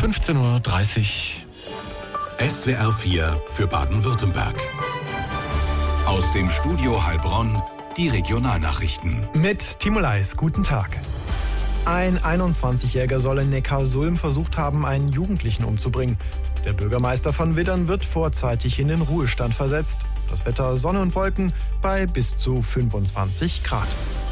15:30 Uhr. SWR 4 für Baden-Württemberg. Aus dem Studio Heilbronn die Regionalnachrichten. Mit Timo Leis, guten Tag. Ein 21-Jähriger soll in Neckarsulm versucht haben, einen Jugendlichen umzubringen. Der Bürgermeister von Widdern wird vorzeitig in den Ruhestand versetzt. Das Wetter Sonne und Wolken bei bis zu 25 Grad.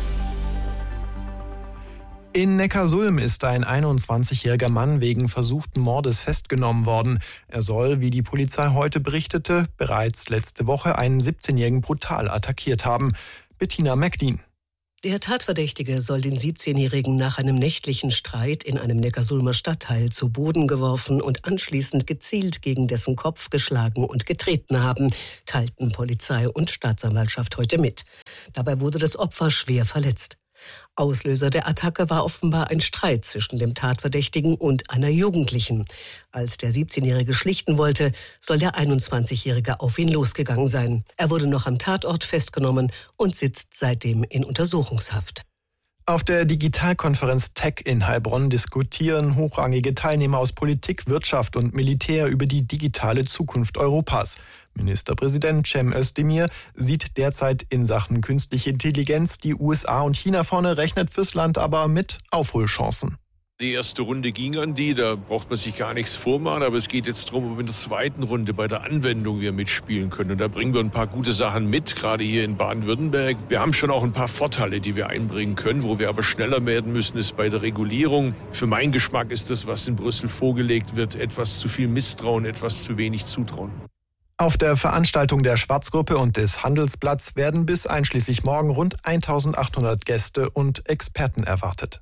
In Neckarsulm ist ein 21-jähriger Mann wegen versuchten Mordes festgenommen worden. Er soll, wie die Polizei heute berichtete, bereits letzte Woche einen 17-jährigen brutal attackiert haben. Bettina Mäckdien. Der Tatverdächtige soll den 17-Jährigen nach einem nächtlichen Streit in einem Neckarsulmer Stadtteil zu Boden geworfen und anschließend gezielt gegen dessen Kopf geschlagen und getreten haben, teilten Polizei und Staatsanwaltschaft heute mit. Dabei wurde das Opfer schwer verletzt. Auslöser der Attacke war offenbar ein Streit zwischen dem Tatverdächtigen und einer Jugendlichen. Als der 17-Jährige schlichten wollte, soll der 21-Jährige auf ihn losgegangen sein. Er wurde noch am Tatort festgenommen und sitzt seitdem in Untersuchungshaft. Auf der Digitalkonferenz Tech in Heilbronn diskutieren hochrangige Teilnehmer aus Politik, Wirtschaft und Militär über die digitale Zukunft Europas. Ministerpräsident Cem Özdemir sieht derzeit in Sachen künstliche Intelligenz die USA und China vorne, rechnet fürs Land aber mit Aufholchancen. Die erste Runde ging an die, da braucht man sich gar nichts vormachen, aber es geht jetzt darum, ob in der zweiten Runde bei der Anwendung wir mitspielen können. Und da bringen wir ein paar gute Sachen mit, gerade hier in Baden-Württemberg. Wir haben schon auch ein paar Vorteile, die wir einbringen können. Wo wir aber schneller werden müssen, ist bei der Regulierung. Für meinen Geschmack ist das, was in Brüssel vorgelegt wird, etwas zu viel Misstrauen, etwas zu wenig Zutrauen. Auf der Veranstaltung der Schwarzgruppe und des Handelsblatts werden bis einschließlich morgen rund 1800 Gäste und Experten erwartet.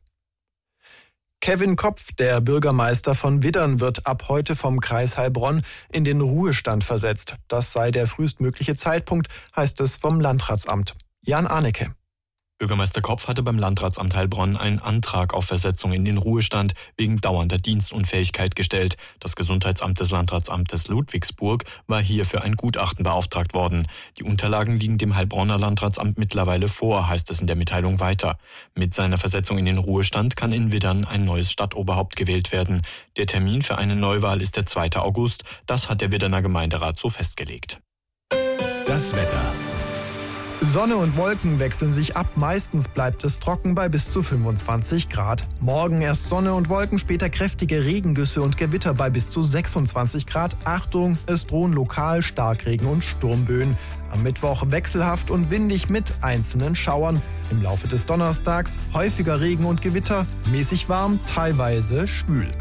Kevin Kopf, der Bürgermeister von Widdern, wird ab heute vom Kreis Heilbronn in den Ruhestand versetzt. Das sei der frühestmögliche Zeitpunkt, heißt es vom Landratsamt. Jan Arnecke. Bürgermeister Kopf hatte beim Landratsamt Heilbronn einen Antrag auf Versetzung in den Ruhestand wegen dauernder Dienstunfähigkeit gestellt. Das Gesundheitsamt des Landratsamtes Ludwigsburg war hier für ein Gutachten beauftragt worden. Die Unterlagen liegen dem Heilbronner Landratsamt mittlerweile vor, heißt es in der Mitteilung weiter. Mit seiner Versetzung in den Ruhestand kann in Widdern ein neues Stadtoberhaupt gewählt werden. Der Termin für eine Neuwahl ist der 2. August. Das hat der Widderner Gemeinderat so festgelegt. Das Wetter. Sonne und Wolken wechseln sich ab. Meistens bleibt es trocken bei bis zu 25 Grad. Morgen erst Sonne und Wolken, später kräftige Regengüsse und Gewitter bei bis zu 26 Grad. Achtung, es drohen lokal Starkregen und Sturmböen. Am Mittwoch wechselhaft und windig mit einzelnen Schauern. Im Laufe des Donnerstags häufiger Regen und Gewitter, mäßig warm, teilweise schwül.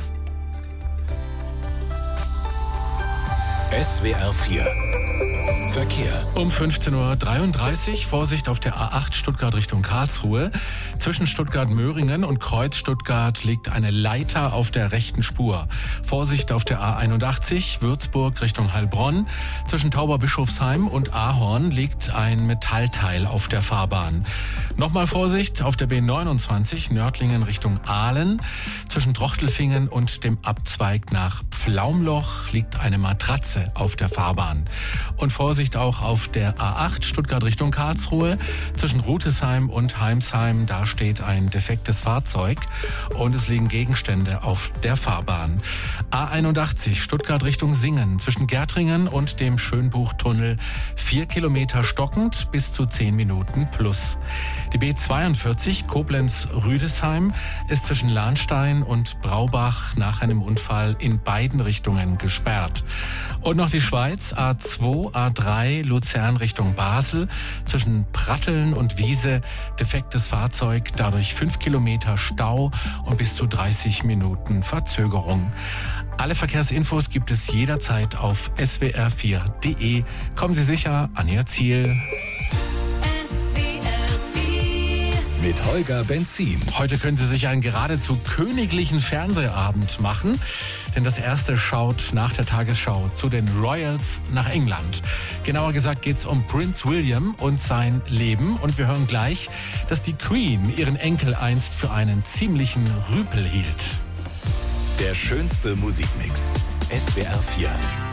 SWR 4 Verkehr. Um 15:33 Uhr Vorsicht auf der A8 Stuttgart Richtung Karlsruhe. Zwischen Stuttgart-Möhringen und Kreuz Stuttgart liegt eine Leiter auf der rechten Spur. Vorsicht auf der A81 Würzburg Richtung Heilbronn. Zwischen Tauberbischofsheim und Ahorn liegt ein Metallteil auf der Fahrbahn. Nochmal Vorsicht auf der B29 Nördlingen Richtung Aalen. Zwischen Trochtelfingen und dem Abzweig nach Pflaumloch liegt eine Matratze auf der Fahrbahn. Und Vorsicht auch auf der A8 Stuttgart Richtung Karlsruhe. Zwischen Rutesheim und Heimsheim, da steht ein defektes Fahrzeug und es liegen Gegenstände auf der Fahrbahn. A81 Stuttgart Richtung Singen. Zwischen Gärtringen und dem Schönbuchtunnel 4 Kilometer stockend bis zu 10 Minuten plus. Die B42 Koblenz-Rüdesheim ist zwischen Lahnstein und Braubach nach einem Unfall in beiden Richtungen gesperrt. Und noch die Schweiz, A2, A3, Luzern Richtung Basel, zwischen Pratteln und Wiese, defektes Fahrzeug, dadurch 5 Kilometer Stau und bis zu 30 Minuten Verzögerung. Alle Verkehrsinfos gibt es jederzeit auf swr4.de. Kommen Sie sicher an Ihr Ziel. Mit Holger Benzin. Heute können Sie sich einen geradezu königlichen Fernsehabend machen, denn das erste schaut nach der Tagesschau zu den Royals nach England. Genauer gesagt geht es um Prinz William und sein Leben und wir hören gleich, dass die Queen ihren Enkel einst für einen ziemlichen Rüpel hielt. Der schönste Musikmix. SWR 4.